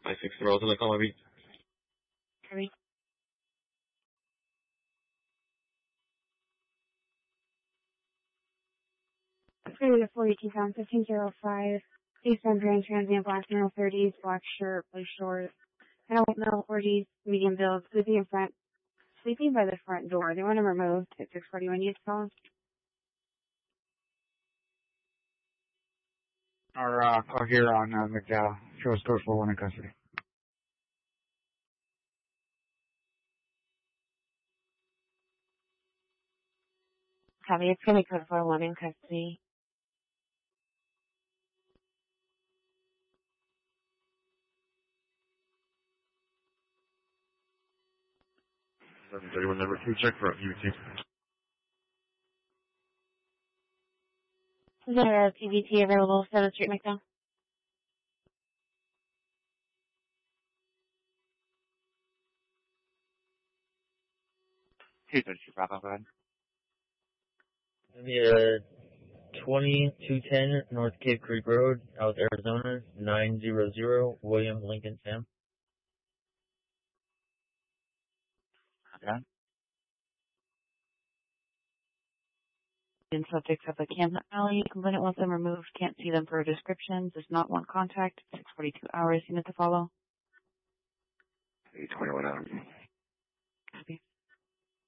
560 Rosa, call me. Kirby. Through the 42 pound 1505. Eastern Grand Transient Black Middle 30s, black shirt, blue shorts. Middle 40s, medium build, sleeping in front. Sleeping by the front door. They want him removed at 641 East Falls. Our call here on McDowell. Shows code 41 in custody. Copy, it's going to be code 41 in custody. Number 2, check for PVT. Is there a PVT available? 7th Street, McDowell? Bravo, go ahead. The 2210 North Cave Creek Road, South Arizona, 900, William Lincoln Sam. Okay. And subjects at the Camden Alley. Complainant wants them removed. Can't see them for a description. Does not want contact. 642 hours. Unit to follow. 821 hours. Copy.